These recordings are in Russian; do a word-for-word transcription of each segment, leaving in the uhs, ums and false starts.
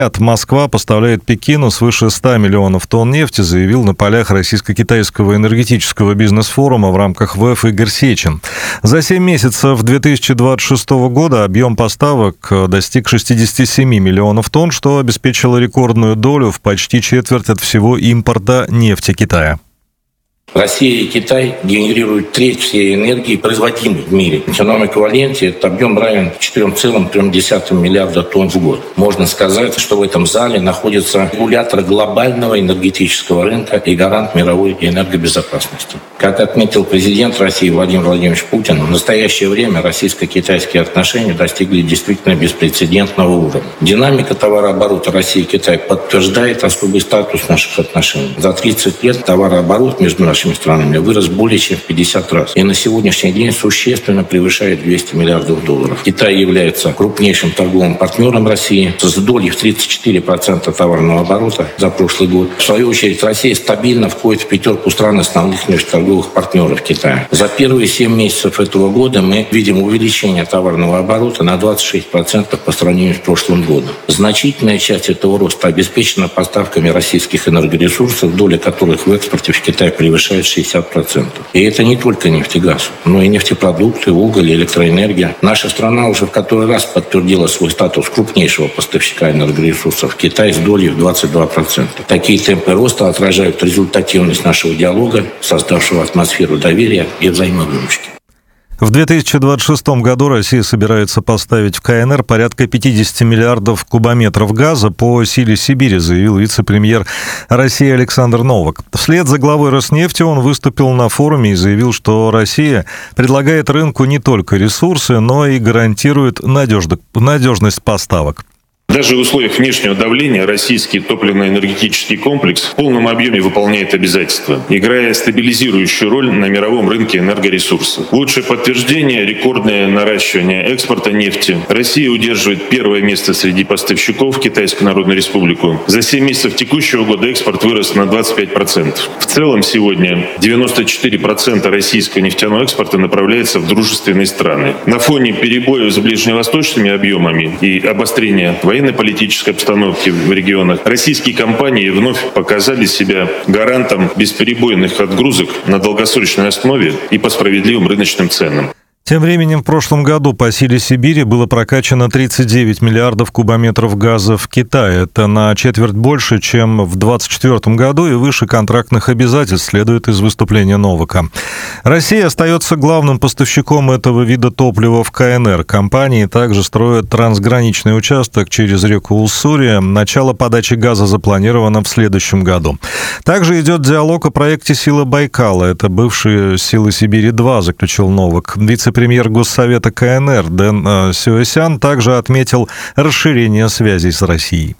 Москва поставляет Пекину свыше ста миллионов тонн нефти, заявил на полях Российско-Китайского энергетического бизнес-форума в рамках ВЭФ Игорь Сечин. За семь месяцев две тысячи двадцать шестого года объем поставок достиг шестидесяти семи миллионов тонн, что обеспечило рекордную долю в почти четверть от всего импорта нефти Китая. Россия и Китай генерируют треть всей энергии, производимой в мире. В финансовом эквиваленте этот объем равен четырем целым трём десятым миллиарда тонн в год. Можно сказать, что в этом зале находится регулятор глобального энергетического рынка и гарант мировой энергобезопасности. Как отметил президент России Владимир Владимирович Путин, в настоящее время российско-китайские отношения достигли действительно беспрецедентного уровня. Динамика товарооборота России и Китая подтверждает особый статус наших отношений. За тридцать лет товарооборот между нашими странами вырос более чем в пятьдесят раз и на сегодняшний день существенно превышает двести миллиардов долларов. Китай является крупнейшим торговым партнером России с долей в тридцать четыре процента товарного оборота за прошлый год. В свою очередь, Россия стабильно входит в пятерку стран основных межторговых партнеров Китая. За первые семь месяцев этого года мы видим увеличение товарного оборота на двадцать шесть процентов по сравнению с прошлым годом. Значительная часть этого роста обеспечена поставками российских энергоресурсов, доля которых в экспорте в Китай превышает шестьдесят процентов. И это не только нефть и газ, но и нефтепродукты, уголь, электроэнергия. Наша страна уже в который раз подтвердила свой статус крупнейшего поставщика энергоресурсов в Китай с долей в двадцать два процента. Такие темпы роста отражают результативность нашего диалога, создавшего атмосферу доверия и взаимовыручки. В две тысячи двадцать шестом году Россия собирается поставить в КНР порядка пятидесяти миллиардов кубометров газа по силе Сибири, заявил вице-премьер России Александр Новак. Вслед за главой Роснефти он выступил на форуме и заявил, что Россия предлагает рынку не только ресурсы, но и гарантирует надежность поставок. Даже в условиях внешнего давления российский топливно-энергетический комплекс в полном объеме выполняет обязательства, играя стабилизирующую роль на мировом рынке энергоресурсов. Лучшее подтверждение – рекордное наращивание экспорта нефти. Россия удерживает первое место среди поставщиков в Китайскую Народную Республику. За семь месяцев текущего года экспорт вырос на двадцать пять процентов. В целом сегодня девяносто четыре процента российского нефтяного экспорта направляется в дружественные страны. На фоне перебоев с ближневосточными объемами и обострения военной политической обстановки в регионах, российские компании вновь показали себя гарантом бесперебойных отгрузок на долгосрочной основе и по справедливым рыночным ценам. Тем временем в прошлом году по силе Сибири было прокачано тридцать девять миллиардов кубометров газа в Китае. Это на четверть больше, чем в двадцать четвёртом году и выше контрактных обязательств, следует из выступления Новака. Россия остается главным поставщиком этого вида топлива в КНР. Компании также строят трансграничный участок через реку Уссурия. Начало подачи газа запланировано в следующем году. Также идет диалог о проекте «Сила Байкала». Это бывшие «Силы Сибири-два», заключил Новак. Вице-премьер Госсовета КНР Дэн Сюэсян также отметил расширение связей с Россией.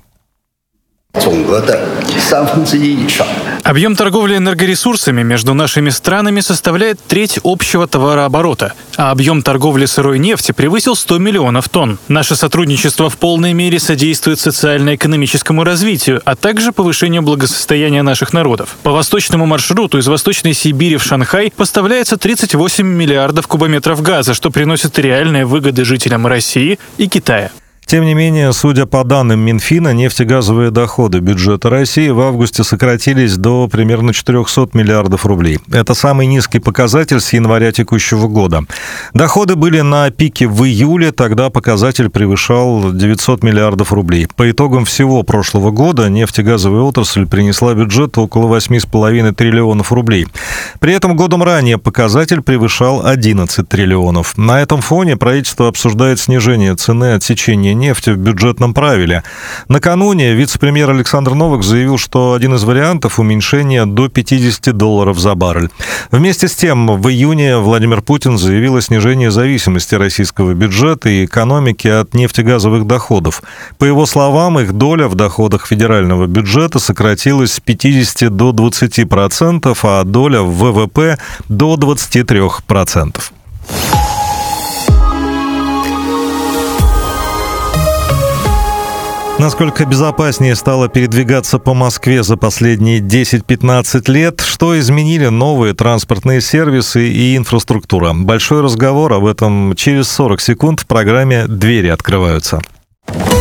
Объем торговли энергоресурсами между нашими странами составляет треть общего товарооборота, а объем торговли сырой нефти превысил сто миллионов тонн. Наше сотрудничество в полной мере содействует социально-экономическому развитию, а также повышению благосостояния наших народов. По восточному маршруту из Восточной Сибири в Шанхай поставляется тридцать восемь миллиардов кубометров газа, что приносит реальные выгоды жителям России и Китая. Тем не менее, судя по данным Минфина, нефтегазовые доходы бюджета России в августе сократились до примерно четырехсот миллиардов рублей. Это самый низкий показатель с января текущего года. Доходы были на пике в июле, тогда показатель превышал девятьсот миллиардов рублей. По итогам всего прошлого года нефтегазовая отрасль принесла бюджету около восьми с половиной триллионов рублей. При этом годом ранее показатель превышал одиннадцать триллионов. На этом фоне правительство обсуждает снижение цены отсечения нефти в бюджетном правиле. Накануне вице-премьер Александр Новак заявил, что один из вариантов — уменьшение до пятидесяти долларов за баррель. Вместе с тем, в июне Владимир Путин заявил о снижении зависимости российского бюджета и экономики от нефтегазовых доходов. По его словам, их доля в доходах федерального бюджета сократилась с пятидесяти до двадцати процентов, а доля в ВВП до двадцати трёх процентов. Насколько безопаснее стало передвигаться по Москве за последние десять-пятнадцать лет? Что изменили новые транспортные сервисы и инфраструктура? Большой разговор об этом через сорок секунд в программе «Двери открываются».